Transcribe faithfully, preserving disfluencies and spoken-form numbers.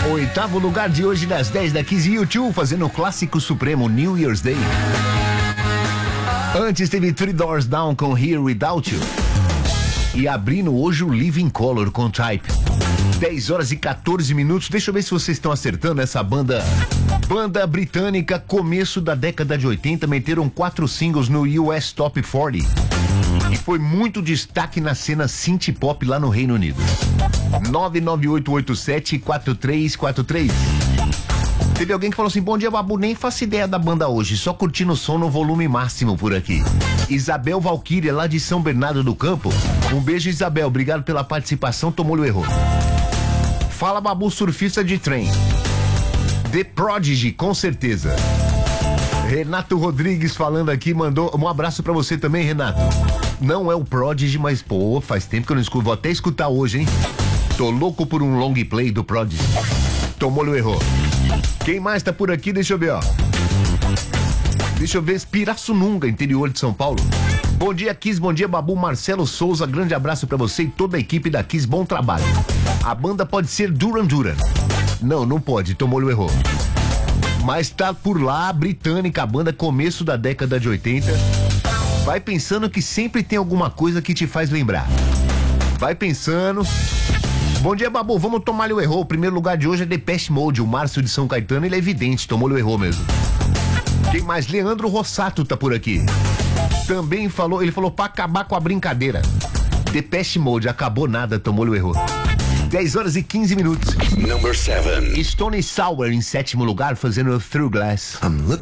Oitavo lugar de hoje das dez da quinze, U dois fazendo o clássico supremo New Year's Day. Antes teve Three Doors Down com Here Without You. E abrindo hoje o Living Color com Type. dez horas e quatorze minutos. Deixa eu ver se vocês estão acertando essa banda. Banda britânica, começo da década de oitenta, meteram quatro singles no U S Top quarenta. E foi muito destaque na cena synth pop lá no Reino Unido. nove nove oito oito sete quatro três quatro três. Teve alguém que falou assim: bom dia, Babu, nem faço ideia da banda hoje, só curtindo o som no volume máximo por aqui. Isabel Valquíria, lá de São Bernardo do Campo. Um beijo, Isabel, obrigado pela participação, tomou-lhe o erro. Fala, Babu, surfista de trem. The Prodigy, com certeza. Renato Rodrigues falando aqui, mandou um abraço pra você também, Renato. Não é o Prodigy, mas pô, faz tempo que eu não escuto, vou até escutar hoje, hein? Tô louco por um long play do Prodigy. Tomou-lhe o erro. Quem mais tá por aqui? Deixa eu ver, ó. Deixa eu ver, Pirassununga, interior de São Paulo. Bom dia, Kiss, bom dia, Babu. Marcelo Souza, grande abraço pra você e toda a equipe da Kiss, bom trabalho. A banda pode ser Duran Duran. Não, não pode, tomou-lhe o erro. Mas tá por lá, britânica, a banda começo da década de oitenta. Vai pensando que sempre tem alguma coisa que te faz lembrar. Vai pensando... Bom dia, Babu, vamos tomar-lhe o erro. O primeiro lugar de hoje é Depeche Mode, o Márcio de São Caetano, ele é evidente, tomou-lhe o erro mesmo. Quem mais? Leandro Rossato tá por aqui. Também falou, ele falou pra acabar com a brincadeira. Depeche Mode, acabou nada, tomou-lhe o erro. dez horas e quinze minutos. Number seven. Stone Sour em sétimo lugar, fazendo Through Glass.